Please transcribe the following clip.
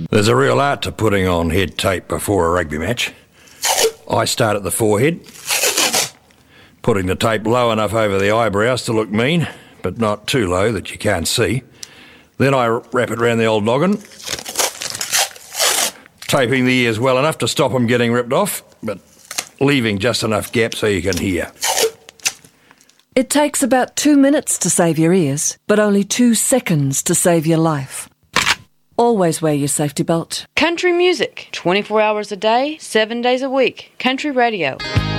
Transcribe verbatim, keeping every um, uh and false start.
There's a real art to putting on head tape before a rugby match. I start at the forehead, putting the tape low enough over the eyebrows to look mean, but not too low that you can't see. Then I wrap it around the old noggin, taping the ears well enough to stop them getting ripped off, but leaving just enough gap so you can hear. It takes about two minutes to save your ears, but only two seconds to save your life. Always wear your safety belt. Country music, twenty-four hours a day, seven days a week. Country radio.